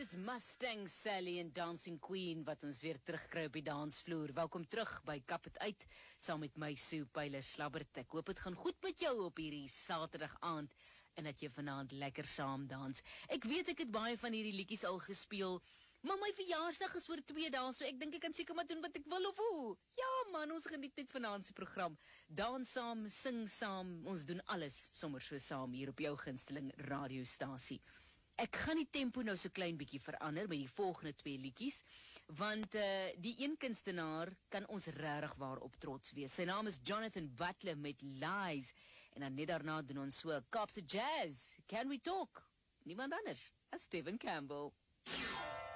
Dis Mustang Sally en Dancing Queen wat ons weer terugkry op die dansvloer. Welkom terug by Kap het uit, saam met my Sue Pyle Slabbert. Ek hoop het gaan goed met jou op hierdie Saterdag aand en dat jy vanaand lekker saam dans. Ek weet ek het baie van hierdie liedjies al gespeel, maar my verjaarsdag is oor 2 dae, so ek dink ek kan seker maar doen wat ek wil of hoe. Ja man, ons geniet net vanaand se program. Dans saam, sing saam, ons doen alles sommer so saam hier op jou gunsteling radiostasie. Ek gaan die tempo nou so klein bietjie verander met die volgende 2 liedjies, want die een kunstenaar kan ons regtig waar op trots wees. Sy naam is Jonathan Butler met Lies, en dan net daarna doen ons so Kaapse Jazz, Can We Talk? Niemand anders as Stephen Campbell.